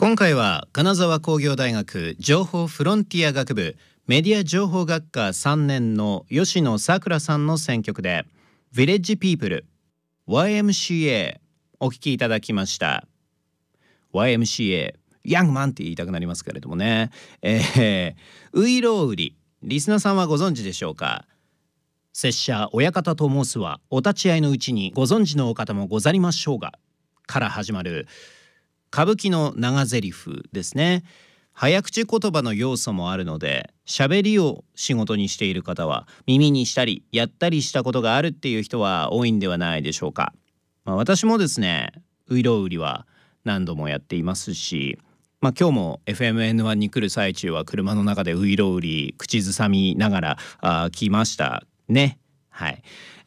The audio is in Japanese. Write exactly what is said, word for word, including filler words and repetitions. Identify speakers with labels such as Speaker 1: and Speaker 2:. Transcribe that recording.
Speaker 1: 今回は金沢工業大学情報フロンティア学部メディア情報学科さんねんの吉野さくらさんの選曲で Village People ワイエムシーエー お聴きいただきました。 ワイエムシーエー ヤングマンって言いたくなりますけれどもね、えー、ういろう売り、リスナーさんはご存知でしょうか。拙者親方と申すはお立ち会いのうちにご存知のお方もござりましょうがから始まる歌舞伎の長台詞ですね。早口言葉の要素もあるので、喋りを仕事にしている方は耳にしたりやったりしたことがあるっていう人は多いんではないでしょうか。まあ、私もですね、ういろう売りは何度もやっていますし、まあ、今日も エフエムエヌワン に来る最中は車の中でういろう売り口ずさみながらあ来ましたね。はい。